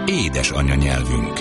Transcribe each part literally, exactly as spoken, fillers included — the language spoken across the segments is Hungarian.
édes anyanyelvünk.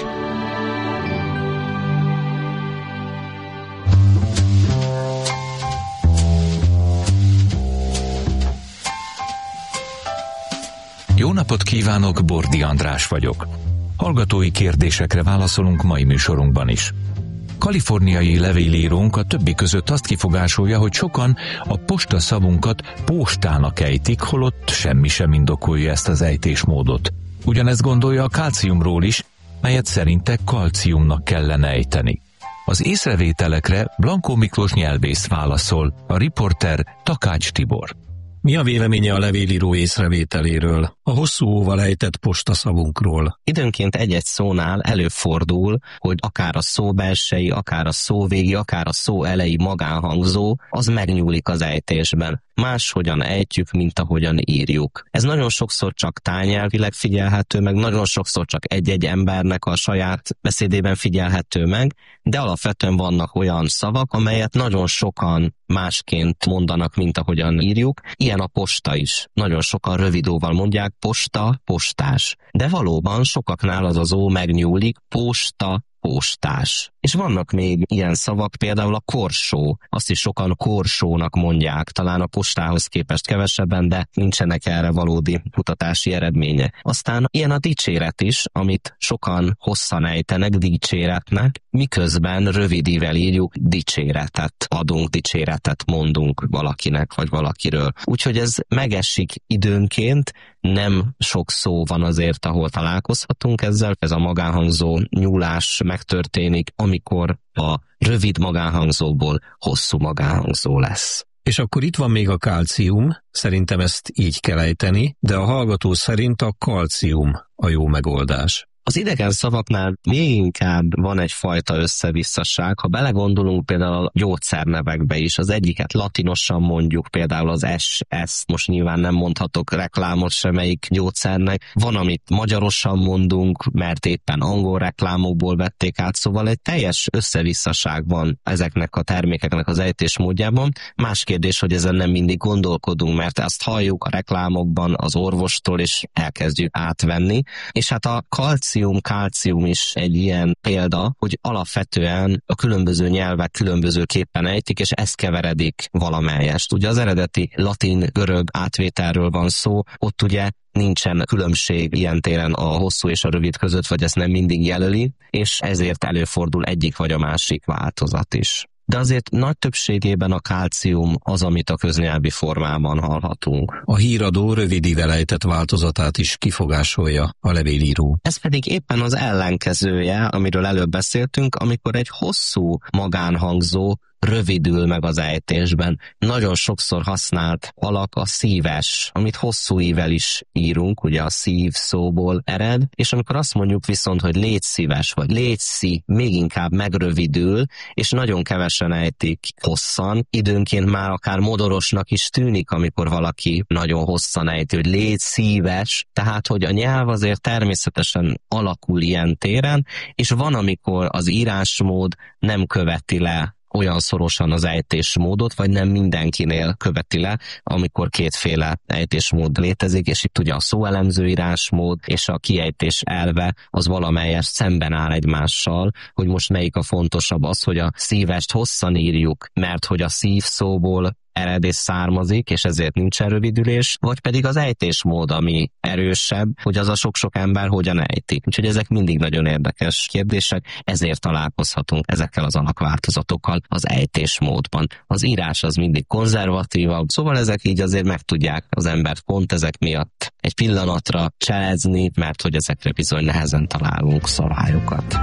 Jó napot kívánok, Bordi András vagyok. Hallgatói kérdésekre válaszolunk mai műsorunkban is. Kaliforniai levélírónk a többi között azt kifogásolja, hogy sokan a postaszavunkat postának ejtik, holott semmi sem indokolja ezt az ejtésmódot. Ugyanezt gondolja a kálciumról is, melyet szerinte kalciumnak kellene ejteni. Az észrevételekre Blankó Miklós nyelvész válaszol, a riporter Takács Tibor. Mi a véleménye a levélíró észrevételéről, a hosszú óval ejtett postaszavunkról? Időnként egy-egy szónál előfordul, hogy akár a szó belsei, akár a szó végi, akár a szó elejé magánhangzó, az megnyúlik az ejtésben. Máshogyan ejtjük, mint ahogyan írjuk. Ez nagyon sokszor csak tányelvileg figyelhető meg, nagyon sokszor csak egy-egy embernek a saját beszédében figyelhető meg, de alapvetően vannak olyan szavak, amelyet nagyon sokan másként mondanak, mint ahogyan írjuk. Ilyen a posta is. Nagyon sokan rövidóval mondják, posta, postás. De valóban sokaknál az az ó megnyúlik, posta, postás. És vannak még ilyen szavak, például a korsó. Azt is sokan korsónak mondják, talán a postához képest kevesebben, de nincsenek erre valódi kutatási eredménye. Aztán ilyen a dicséret is, amit sokan hosszan ejtenek dicséretnek, miközben rövid ível írjuk dicséretet, adunk dicséretet, mondunk valakinek vagy valakiről. Úgyhogy ez megesik időnként, nem sok szó van azért, ahol találkozhatunk ezzel. Ez a magánhangzó nyúlás megtörténik, amikor a rövid magánhangzóból hosszú magánhangzó lesz. És akkor itt van még a kálcium, szerintem ezt így kell ejteni, de a hallgató szerint a kalcium a jó megoldás. Az idegen szavaknál még inkább van egyfajta összevisszaság. Ha belegondolunk például a gyógyszernevekbe is, az egyiket latinosan mondjuk, például az es es, most nyilván nem mondhatok reklámot semmelyik gyógyszernek. Van, amit magyarosan mondunk, mert éppen angol reklámokból vették át, szóval egy teljes összevisszaság van ezeknek a termékeknek az ejtésmódjában. Más kérdés, hogy ezen nem mindig gondolkodunk, mert ezt halljuk a reklámokban az orvostól, és elkezdjük átvenni. És hát a kalcium kálcium is egy ilyen példa, hogy alapvetően a különböző nyelvek különbözőképpen ejtik, és ez keveredik valamelyest. Ugye az eredeti latin-görög átvételről van szó, ott ugye nincsen különbség ilyen téren a hosszú és a rövid között, vagy ezt nem mindig jelöli, és ezért előfordul egyik vagy a másik változat is. De azért nagy többségében a kálcium az, amit a köznyelvi formában hallhatunk. A híradó rövid ível ejtett változatát is kifogásolja a levélíró. Ez pedig éppen az ellenkezője, amiről előbb beszéltünk, amikor egy hosszú magánhangzó rövidül meg az ejtésben. Nagyon sokszor használt alak a szíves, amit hosszú ível is írunk, ugye a szív szóból ered, és amikor azt mondjuk viszont, hogy légy szíves, vagy légy szí, még inkább megrövidül, és nagyon kevesen ejtik hosszan, időnként már akár modorosnak is tűnik, amikor valaki nagyon hosszan ejti, hogy légy szíves, tehát hogy a nyelv azért természetesen alakul ilyen téren, és van, amikor az írásmód nem követi le olyan szorosan az ejtésmódot, vagy nem mindenkinél követi le, amikor kétféle ejtésmód létezik, és itt ugye a szóelemző írásmód és a kiejtés elve az valamelyest szemben áll egymással, hogy most melyik a fontosabb, az, hogy a szívest hosszan írjuk, mert hogy a szív szóból ered és származik, és ezért nincsen rövidülés, vagy pedig az ejtésmód, ami erősebb, hogy az a sok-sok ember hogyan ejti. Úgyhogy ezek mindig nagyon érdekes kérdések, ezért találkozhatunk ezekkel az alakváltozatokkal az ejtésmódban. Az írás az mindig konzervatívabb, szóval ezek így azért meg tudják az embert pont ezek miatt egy pillanatra cselezni, mert hogy ezekre bizony nehezen találunk szabályokat.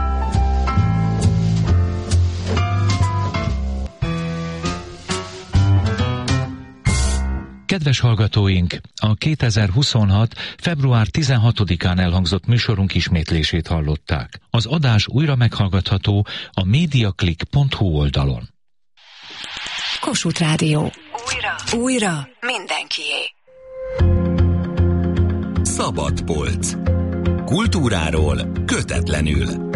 Kedves hallgatóink, a kétezer-huszonhat. február tizenhatodikán elhangzott műsorunk ismétlését hallották. Az adás újra meghallgatható a mediaclick pont hu oldalon. Kossuth Rádió. Újra. Újra. Mindenkié. Szabad polc. Kultúráról kötetlenül.